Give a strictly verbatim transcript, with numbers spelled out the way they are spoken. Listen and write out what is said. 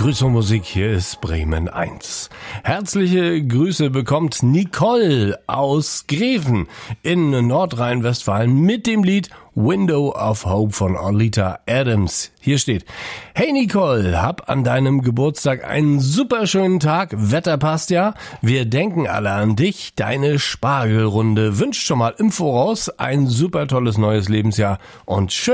Grüße und Musik, hier ist Bremen eins. Herzliche Grüße bekommt Nicole aus Greven in Nordrhein-Westfalen mit dem Lied Window of Hope von Oleta Adams. Hier steht: Hey Nicole, hab an deinem Geburtstag einen super schönen Tag. Wetter passt ja. Wir denken alle an dich. Deine Spargelrunde wünscht schon mal im Voraus ein super tolles neues Lebensjahr und schön